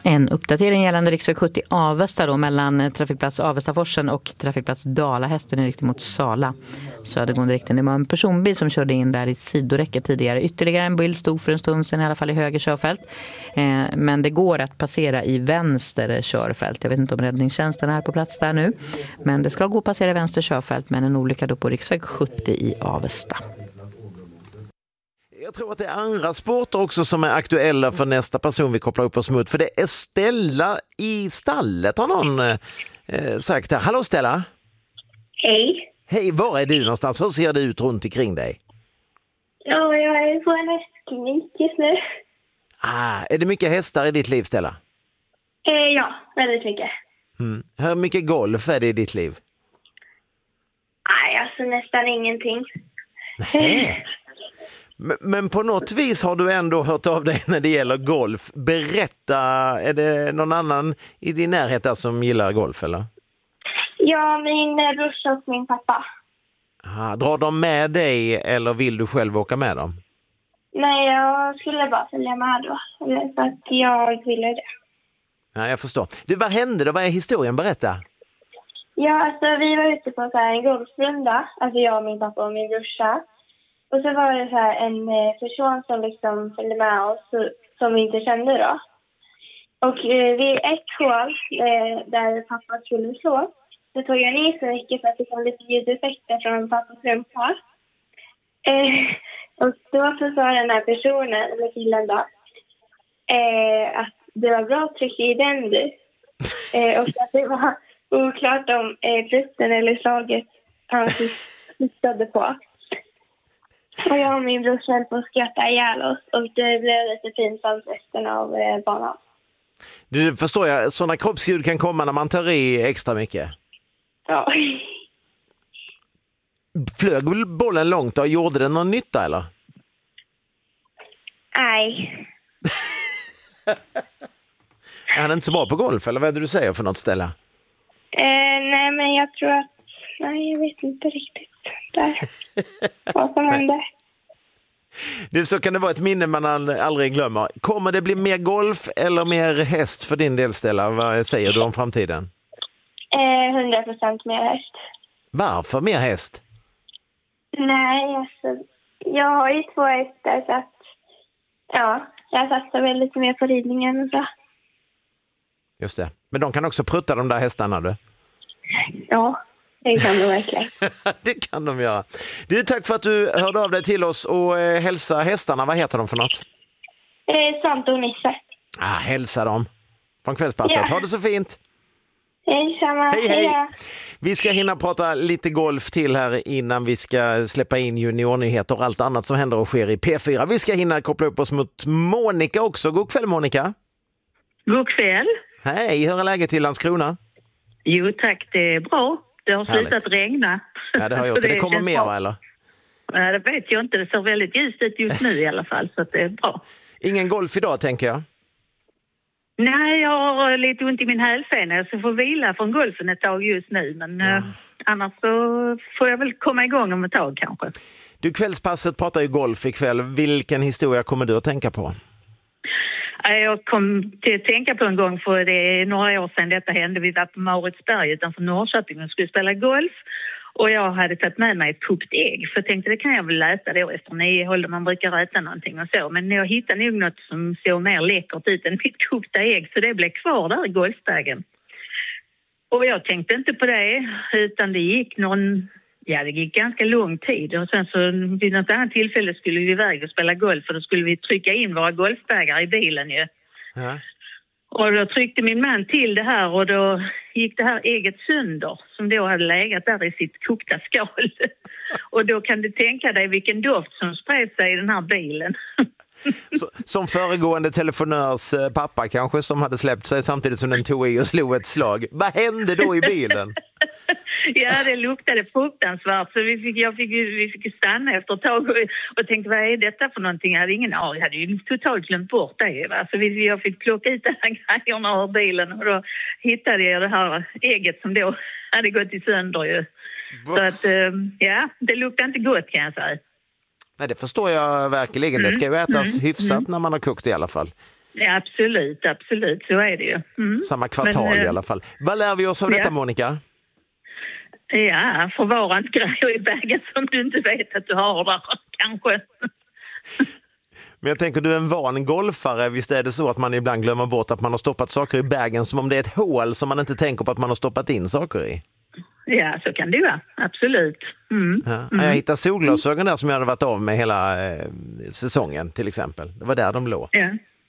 En uppdatering gällande riksväg 70 Avesta då, mellan trafikplats Avestaforsen och trafikplats Dalahästen i riktning mot Sala. Södergående riktning. Det var en personbil som körde in där i sidoräcket tidigare. Ytterligare en bil stod för en stund sedan i alla fall i höger körfält. Men det går att passera i vänster körfält. Jag vet inte om räddningstjänsten är på plats där nu. Men det ska gå att passera i vänster körfält, men en olycka då på riksväg 70 i Avesta. Jag tror att det är andra sporter också som är aktuella för nästa person vi kopplar upp oss mot. För det är Stella i stallet, har någon sagt här. Hallå Stella! Hej. Hej, var är du någonstans? Hur ser det ut runt omkring dig? Ja, jag är på en hästklinik just nu. Är det mycket hästar i ditt liv, Stella? Ja, väldigt mycket. Hur mycket golf är det i ditt liv? Nej, alltså nästan ingenting. Nej. Men på något vis har du ändå hört av dig när det gäller golf. Berätta, är det någon annan i din närhet där som gillar golf eller? Ja, min brorsa och min pappa. Drar de med dig eller vill du själv åka med dem? Nej, jag skulle bara följa med då. Så att jag ville det. Ja, jag förstår. Du, vad hände då? Vad är historien? Berätta. Ja, alltså vi var ute på så här en golfrunda. Alltså jag, min pappa och min brorsa. Och så var det så här en person som liksom följde med oss som vi inte kände då. Och vid ett hål där pappa skulle slå så tog jag ner så mycket för att det kom lite ljudeffekter från pappas rumpa. Och då så sa den här personen, eller killen då, att det var bra tryck i den du. Och att det var oklart om brutten eller slaget han syftade på. Och jag och min brorsa höll på att skratta ihjäl oss och det blev lite pinsamt resten av banan. Du förstår jag, sådana kroppsljud kan komma när man tar i extra mycket. Ja. Flög bollen långt och gjorde den någon nytta eller? Nej. Är han inte så bra på golf eller vad är det du säger för något ställe? Nej men jag tror att, nej jag vet inte riktigt där. Vad som hände. Det så kan det vara ett minne man aldrig glömmer. Kommer det bli mer golf eller mer häst för din del Stella? Vad säger du om framtiden? 100% mer häst. Varför mer häst? Nej, alltså jag har ju 2 hästar så att ja, jag satsar väl lite mer på ridningen och så. Just det. Men de kan också prutta de där hästarna du? Ja, det kan de verkligen. Det kan de göra. Du, tack för att du hörde av dig till oss och hälsa hästarna. Vad heter de för något? Svante och Nisse. Hälsa dem från kvällspasset. Ja. Ha det så fint. Hej samma. Hej, hej. Heja. Vi ska hinna prata lite golf till här innan vi ska släppa in juniornyheter och allt annat som händer och sker i P4. Vi ska hinna koppla upp oss mot Monica också. God kväll Monica. God kväll. Hej, hur är läget i Landskrona? Jo tack, det är bra. Det har slutat regna. Ja, det har gjort. Det kommer mer va, eller? Ja, det vet jag inte. Det ser väldigt ljust ut just nu i alla fall, så att det är bra. Ingen golf idag tänker jag. Nej, jag har lite ont i min hälsena. Så får vila från golfen ett tag just nu. Men annars så får jag väl komma igång om ett tag kanske. Du, kvällspasset pratar ju golf ikväll. Vilken historia kommer du att tänka på? Jag kom till att tänka på en gång för det är några år sedan detta hände. Vi var på Mauritsberg utanför Norrköping och skulle spela golf. Och jag hade tagit med mig ett kokt ägg. För jag tänkte det kan jag väl äta då efter 9 håll. Man brukar äta någonting och så. Men jag hittade nog något som såg mer läckert ut än mitt kokta ägg. Så det blev kvar där i golfbagen. Och jag tänkte inte på det. Utan det gick det gick ganska lång tid. Och sen så vid något annat tillfälle skulle vi iväg och spela golf. Och då skulle vi trycka in våra golfbagar i bilen ju. Ja. Och då tryckte min man till det här och då gick det här ägget sönder som då hade legat där i sitt kokta skal. Och då kan du tänka dig vilken doft som spred sig i den här bilen. Som föregående telefonörs pappa kanske som hade släppt sig samtidigt som den tog i och slog ett slag. Vad hände då i bilen? Ja, det luktade fruktansvärt så vi fick stanna efter ett tag och tänkte vad är detta för någonting? Jag hade ingen aning, jag hade ju totalt glömt bort det. Va? Så jag fick plocka ut de här grejerna ur bilen och då hittade jag det här ägget som då hade gått i sönder ju. Så att det luktade inte gott kan jag säga. Nej, det förstår jag verkligen. Det ska ju ätas hyfsat när man har kokt i alla fall. Ja, absolut, så är det ju. Samma kvartal i alla fall. Vad lär vi oss av detta, Monica? Ja, förvara inte grejer i bagen som du inte vet att du har där, kanske. Men jag tänker, du är en van golfare. Visst är det så att man ibland glömmer bort att man har stoppat saker i bagen som om det är ett hål som man inte tänker på att man har stoppat in saker i? Ja, så kan det vara. Absolut. Jag hittade solglasögon där som jag hade varit av med hela säsongen till exempel. Det var där de låg. Ja.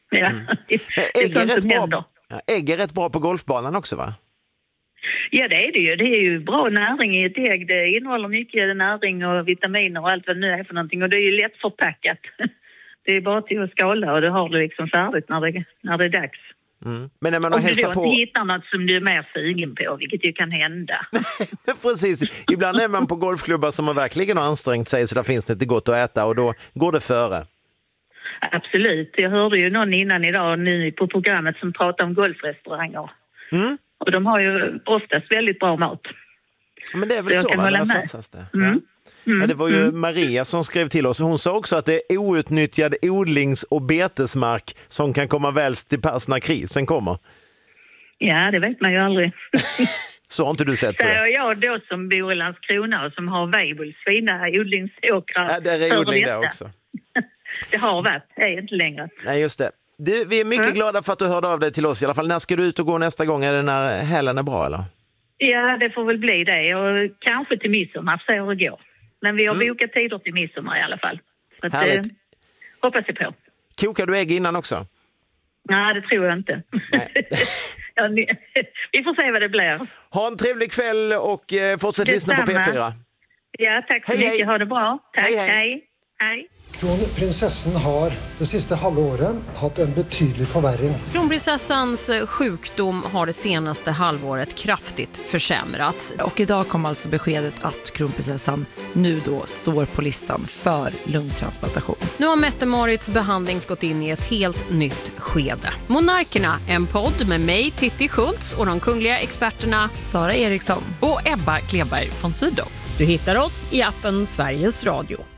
Ägg är rätt bra på golfbanan också, va? Ja, det är det ju. Det är ju bra näring i ett ägg. Det innehåller mycket näring och vitaminer och allt vad det nu är för någonting. Och det är ju lätt förpackat. Det är bara till att skala och du har det liksom färdigt när det är dags. Men när man om hälsar du då inte hittar något som du är mer sugen på, vilket ju kan hända. Precis. Ibland är man på golfklubbar som man verkligen har ansträngt sig så där finns det inte gott att äta och då går det före. Absolut. Jag hörde ju någon innan idag nu på programmet som pratade om golfrestauranger. Och de har ju oftast väldigt bra mat. Men det är väl så man satsas det. Ja, det var ju Maria som skrev till oss. Hon sa också att det är outnyttjad odlings- och betesmark som kan komma väl till pass när krisen kommer. Ja, det vet man ju aldrig. Så har inte du sett på det? Säger jag då som bor i Landskrona och som har Weibulls fina odlingsåkrar. Ja, där är odling där också. Det har varit, det är inte längre. Nej, just det. Vi är mycket glada för att du hörde av dig till oss i alla fall. När ska du ut och gå nästa gång? Är det när helgen är bra, eller? Ja, det får väl bli det. Och kanske till midsommar, så det går. Men vi har bokat tider till midsommar i alla fall. Så att, hoppas jag på. Kokar du ägg innan också? Nej, det tror jag inte. Vi får se vad det blir. Ha en trevlig kväll och fortsätt lyssna på P4. Ja, tack så mycket. Ha det bra. Tack, hej. Kronprinsessan har det sista halvåret haft en betydlig förvärring. Kronprinsessans sjukdom har det senaste halvåret kraftigt försämrats. Och idag kom alltså beskedet att kronprinsessan nu då står på listan för lungtransplantation. Nu har Mette-Marits behandling gått in i ett helt nytt skede. Monarkerna, en podd med mig, Titti Schultz, och de kungliga experterna Sara Eriksson och Ebba Kleberg von Sydow. Du hittar oss i appen Sveriges Radio.